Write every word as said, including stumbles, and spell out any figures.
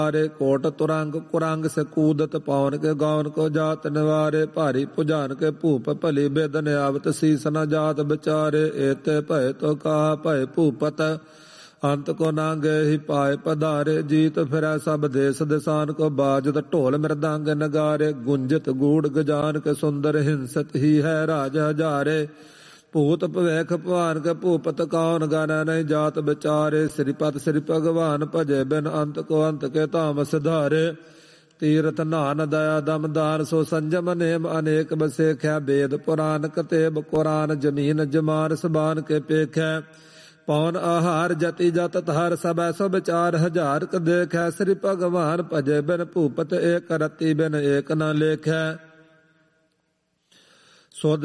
Coat तुरंग कुरंग से कूदत पावन के गावन को जात निवारे भारी पुजान के भूप भली बेदन आवत शीस न जात बिचारे एते भय तो कहा भय भूपत अंत को नांगे ही पाए पधारे जीत फिरै सब देश दिसान को बाजत ढोल मृदंग नगारे गुंजित गूढ़ गजान के सुंदर हिंसत ही है राज हजारे भूत भवैख भवान के भूपत कौन गाना नहीं जात बिचारे श्रीपद श्री भगवान भजे बिन अंत को अंत के धाम सिधारे तीर्थ नान दया दम दान सो संजम नेम अनेक बसेख्या वेद पुराण कतेब कुरान जमीन जमान सबान के पेख्या पौन आहार जति जत हर सब सो विचार हजार क देखै श्री भगवान भजे बिन भूपत एक रति बिन एक न लेख्या।